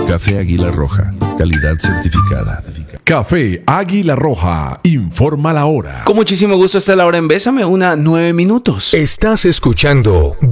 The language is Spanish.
Café Águila Roja, calidad certificada. Café Águila Roja, informa la hora. Con muchísimo gusto, está la hora en Bésame, 1:09. Estás escuchando